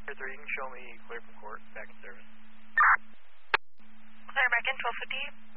You can show me clear from court, back in service. Clear back in, 1250.